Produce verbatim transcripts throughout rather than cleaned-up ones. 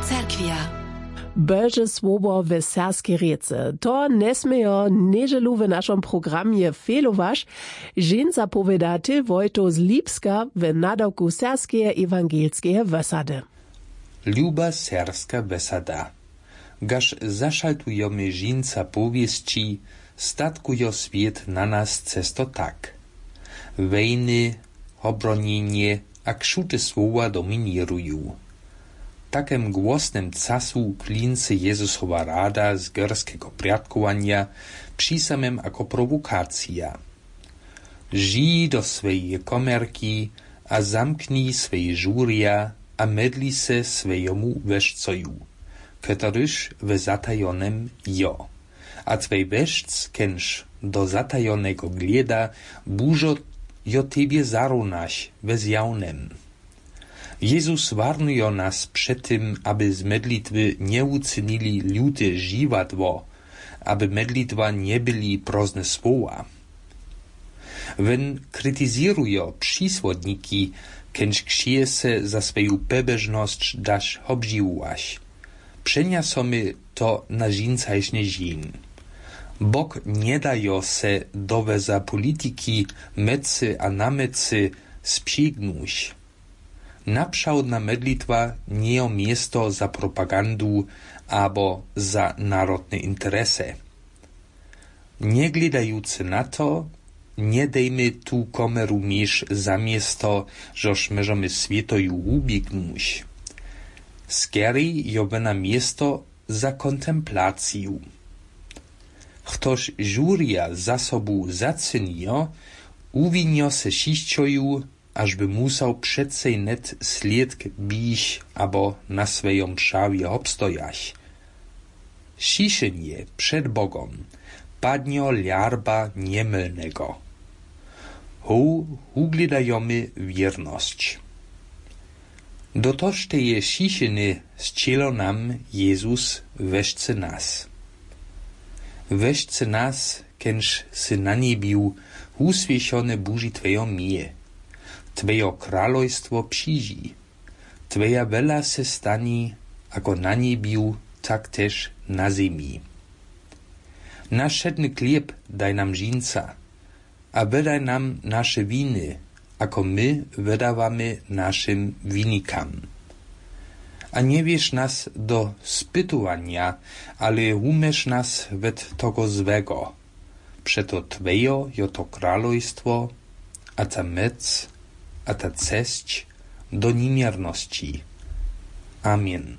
Cerkwia. Boże słowo w serskie rece. To nesmejo nieżelu w naszym programie felowasz. Żenca povedaty Wojto z Lipska w nadawku serskie ewangelskie wesady. Luba serska wesada. Gaż zaszaltujemy żenca powieści, statkujo świat na nas cesto tak. Wejny, obronienie a krzute słowa dominirują. Takem głosnym casu klince Jezusowa rada z górskiego priatkowania przysamem jako prowokacja. Żyj do swojej komerki a zamknij swoje żuria a medli se swojemu weszcoju, któryż w zatajonem jo. A twej weszc kensz do zatajonego glieda burzo jo tebie zarunaś w zjawnem. Jezus warnuje nas przed tym, aby z medlitwy nie uczynili ludzie żywatwo, aby medlitwa nie byli prozne słowa. Wen krytyziruje przysłodniki, kenż ksie se za swoją pebeżność dasz obžiwaś. Przeniasomy to na żincajszny żin. Bóg nie daje se doweza polityki mecy a namecy sprzygnuć. Naprzałdna medlitwa nie o miesto za propagandu albo za narodne interesy. Nie gledający na to, nie dejmy tu komeru miesz za miesto, żoż możemy świetoju ubiegnąć. Skierej jo na miesto za kontemplację. Ktoś żuria za sobą zacenio, uwinio se siścioju, ażby musał przedsej net sliedk bić, abo na swojom przawie obstojać. Siszenie przed Bogom padnio liarba niemylnego. Hu ugledajemy wierność. Do toż teje siszeny zcielo nam Jezus weszce nas. Weszce nas, kenż sy na niebiu uswieszone Buzi Twojo mie. Twoje królestwo przyjdzie. Twoja wela se stani, ako na niebiu, tak też na ziemi. Nasz szedny chleb daj nam żinca, a wydaj nam nasze winy, ako my wydawamy naszym winikam. A nie wiesz nas do spytowania, ale umesz nas wet tego złego. Przeto Twoje jo to królestwo, a ta mec, a ta cześć do niemierności. Amen.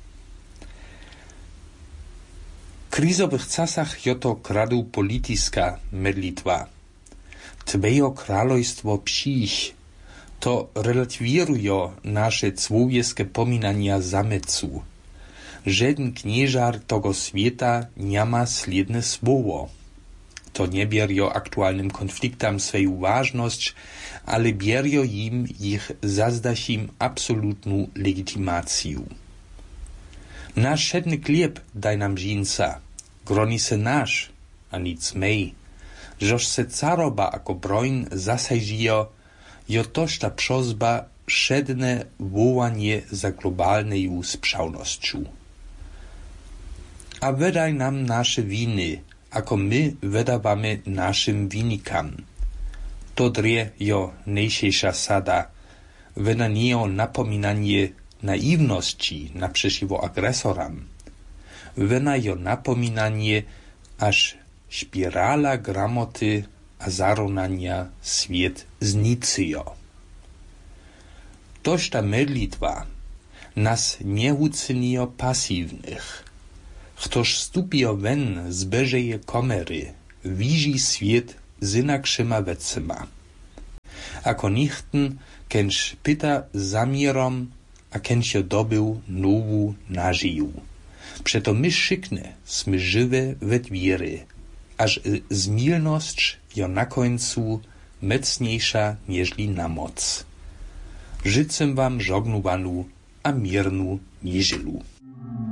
W krizowych czasach jo to kradu polityczna medlitwa. Twoje królestwo przyjść, to relatiwiruje nasze człowieskie pominania zamecu. Żaden knieżar tego świata nie ma sledne słowo. To nie bierjo aktualnym konfliktam swoją ważność, ale bierjo im ich zazdaś im absolutną legitymację. Nasz szedny chleb daj nam żinca, groni se nasz, a nic mej. Żoż se caroba ako broń zasajžijo, jo toż ta prozba szedne wołanie za globalneju sprzałnością. A wydaj nam nasze winy, ako my wydawamy naszym winikam. To drie jo nejšejša sada, wena nie o napominanie naiwności na przeciwko agresoram. Wena jo napominanie, aż spirala gramoty a zaronania świat znicyjo. Toż ta medlitwa nas nie uczynijo pasywnych. Ktoż stupio wen z Bożej komery, widzi świat z inakszyma wecema. Ako nichten, kenż pyta zamierom, a kenż jo dobył nowu nażyju. Przeto my szykne, smy żywe we wiery, aż zmilność jo na końcu mocniejsza nieżli na moc. Życzę wam żognowanu a miernu niedzielu.